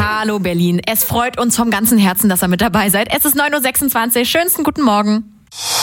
Hallo Berlin. Es freut uns vom ganzen Herzen, dass ihr mit dabei seid. Es ist 9.26 Uhr. Schönsten guten Morgen.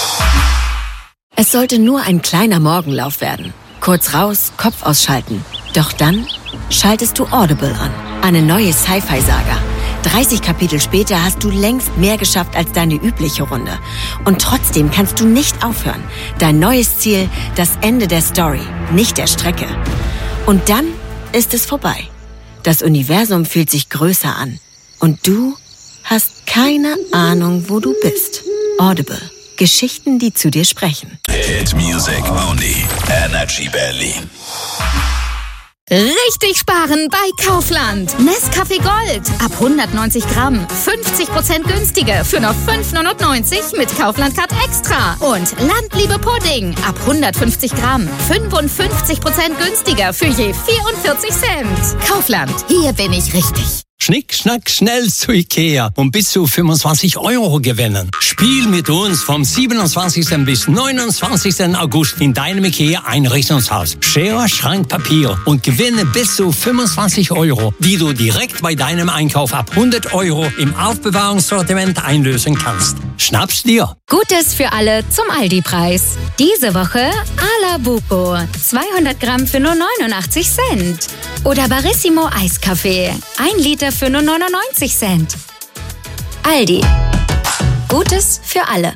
Es sollte nur ein kleiner Morgenlauf werden. Kurz raus, Kopf ausschalten. Doch dann schaltest du Audible an. Eine neue Sci-Fi-Saga. 30 Kapitel später hast du längst mehr geschafft als deine übliche Runde. Und trotzdem kannst du nicht aufhören. Dein neues Ziel, das Ende der Story, nicht der Strecke. Und dann ist es vorbei. Das Universum fühlt sich größer an. Und du hast keine Ahnung, wo du bist. Audible. Geschichten, die zu dir sprechen. Hit Music Only. Energy Berlin. Richtig sparen bei Kaufland. Nescafé Gold. Ab 190 Gramm. 50% günstiger für nur 5,99 mit Kaufland-Card Extra. Und Landliebe Pudding. Ab 150 Gramm. 55% günstiger für je 44 Cent. Kaufland. Hier bin ich richtig. Schnick, schnack, schnell zu Ikea und bis zu 25 € gewinnen. Spiel mit uns vom 27. bis 29. August in deinem Ikea-Einrichtungshaus. Schere, Schrank, Papier und gewinne bis zu 25 €, die du direkt bei deinem Einkauf ab 100 € im Aufbewahrungssortiment einlösen kannst. Schnapp's dir! Gutes für alle zum Aldi-Preis. Diese Woche à la Buco. 200 Gramm für nur 89 Cent. Oder Barissimo Eiskaffee. 1 Liter für nur 99 Cent. Aldi. Gutes für alle.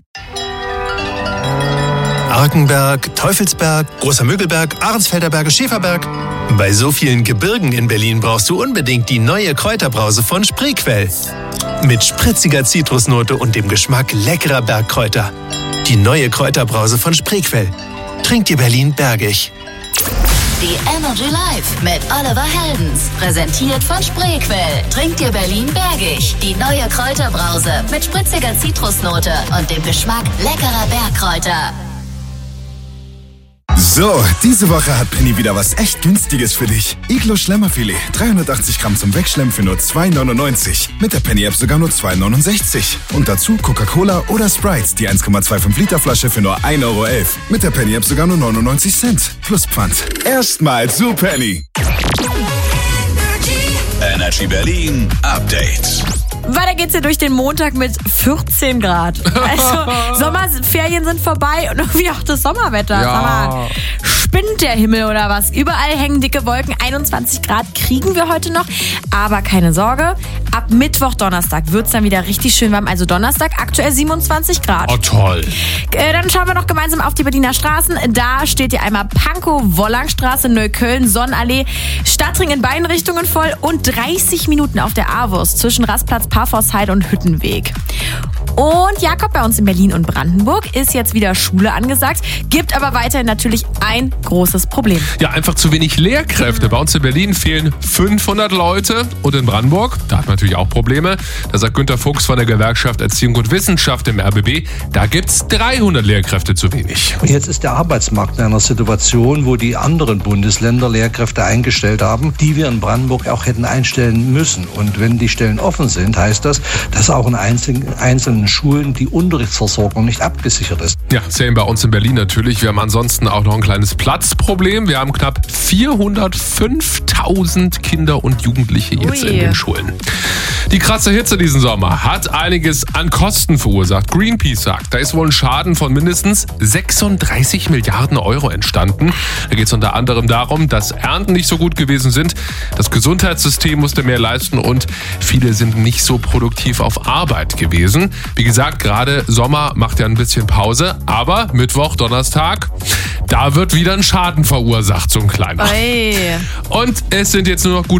Arkenberg, Teufelsberg, Großer Mögelberg, Ahrensfelder Berge, Schäferberg. Bei so vielen Gebirgen in Berlin brauchst du unbedingt die neue Kräuterbrause von Spreequell. Mit spritziger Zitrusnote und dem Geschmack leckerer Bergkräuter. Die neue Kräuterbrause von Spreequell. Trinkt dir Berlin bergig. Die Energy Live mit Oliver Heldens. Präsentiert von Spreequell. Trinkt dir Berlin bergig. Die neue Kräuterbrause mit spritziger Zitrusnote und dem Geschmack leckerer Bergkräuter. So, diese Woche hat Penny wieder was echt Günstiges für dich. Iglo Schlemmerfilet, 380 Gramm zum Wegschlemmen für nur 2,99. Mit der Penny-App sogar nur 2,69. Und dazu Coca-Cola oder Sprite, die 1,25 Liter Flasche für nur 1,11 €. Mit der Penny-App sogar nur 99 Cent. Plus Pfand. Erstmal zu Penny. Energy Berlin Update. Weiter geht's hier durch den Montag mit 14 Grad. Also Sommerferien sind vorbei und irgendwie auch das Sommerwetter. Ja. Sag mal, spinnt der Himmel oder was? Überall hängen dicke Wolken. 21 Grad kriegen wir heute noch. Aber keine Sorge, ab Mittwoch, Donnerstag wird's dann wieder richtig schön warm. Also Donnerstag aktuell 27 Grad. Oh, toll. Dann schauen wir noch gemeinsam auf die Berliner Straßen. Da steht hier einmal Pankow, Wollangstraße, Neukölln, Sonnenallee, Stadtring in beiden Richtungen voll und 30 Minuten auf der A-Wurst zwischen Rastplatz, Parforceheide und Hüttenweg. Und Jakob, bei uns in Berlin und Brandenburg ist jetzt wieder Schule angesagt, gibt aber weiterhin natürlich ein großes Problem. Ja, einfach zu wenig Lehrkräfte. Bei uns in Berlin fehlen 500 Leute und in Brandenburg, da hat man natürlich auch Probleme. Da sagt Günter Fuchs von der Gewerkschaft Erziehung und Wissenschaft im RBB, da gibt's 300 Lehrkräfte zu wenig. Und jetzt ist der Arbeitsmarkt in einer Situation, wo die anderen Bundesländer Lehrkräfte eingestellt haben, die wir in Brandenburg auch hätten einstellen müssen. Und wenn die Stellen offen sind, heißt das, dass auch in einzelnen Schulen die Unterrichtsversorgung nicht abgesichert ist. Ja, sehen bei uns in Berlin natürlich. Wir haben ansonsten auch noch ein kleines Platzproblem. Wir haben knapp 405.000 Kinder und Jugendliche jetzt in den Schulen. Die krasse Hitze diesen Sommer hat einiges an Kosten verursacht. Greenpeace sagt, da ist wohl ein Schaden von mindestens 36 Milliarden € entstanden. Da geht es unter anderem darum, dass Ernten nicht so gut gewesen sind, das Gesundheitssystem musste mehr leisten und viele sind nicht so produktiv auf Arbeit gewesen. Wie gesagt, gerade Sommer macht ja ein bisschen Pause, aber Mittwoch, Donnerstag, da wird wieder ein Schaden verursacht, so ein kleiner. Oi. Und es sind jetzt nur noch gut